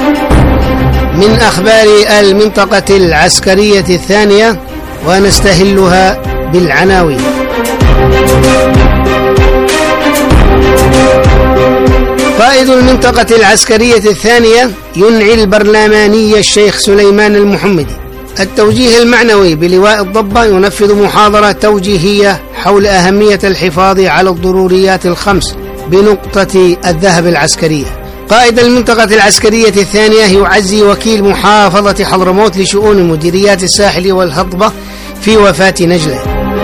من أخبار المنطقة العسكرية الثانية، ونستهلها بالعناوين. قائد المنطقة العسكرية الثانية ينعي البرلماني الشيخ سليمان المحمدي. التوجيه المعنوي بلواء الضبة ينفذ محاضرة توجيهية حول أهمية الحفاظ على الضروريات الخمس بنقطة الذهب العسكرية. قائد المنطقة العسكرية الثانية يعزي وكيل محافظة حضرموت لشؤون مديريات الساحل والهضبة في وفاة نجله.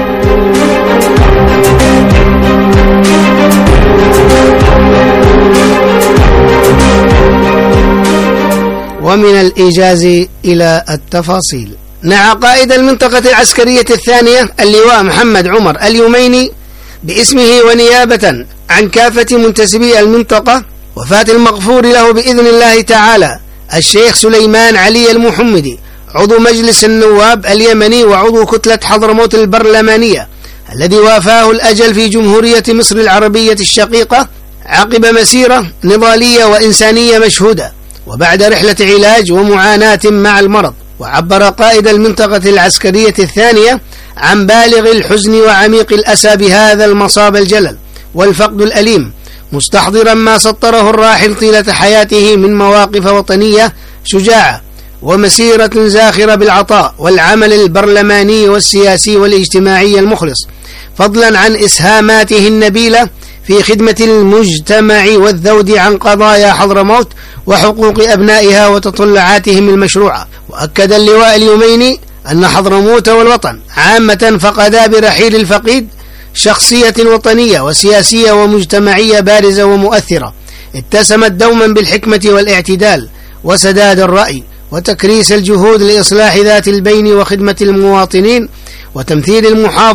ومن الإيجاز إلى التفاصيل. نعى قائد المنطقة العسكرية الثانية اللواء محمد عمر اليميني باسمه ونيابة عن كافة منتسبي المنطقة وفاة المغفور له بإذن الله تعالى الشيخ سليمان علي المحمدي، عضو مجلس النواب اليمني وعضو كتلة حضرموت البرلمانية، الذي وافاه الأجل في جمهورية مصر العربية الشقيقة عقب مسيرة نضالية وإنسانية مشهودة، وبعد رحلة علاج ومعاناة مع المرض. وعبر قائد المنطقة العسكرية الثانية عن بالغ الحزن وعميق الأسى بهذا المصاب الجلل والفقد الأليم، مستحضرا ما سطره الراحل طيلة حياته من مواقف وطنية شجاعة ومسيرة زاخرة بالعطاء والعمل البرلماني والسياسي والاجتماعي المخلص، فضلا عن إسهاماته النبيلة في خدمة المجتمع والذود عن قضايا حضرموت وحقوق أبنائها وتطلعاتهم المشروعة. وأكد اللواء اليميني أن حضرموت والوطن عامة فقدا برحيل الفقيد شخصية وطنية وسياسية ومجتمعية بارزة ومؤثرة، اتسمت دوما بالحكمة والاعتدال وسداد الرأي وتكريس الجهود لإصلاح ذات البين وخدمة المواطنين وتمثيل المحافظة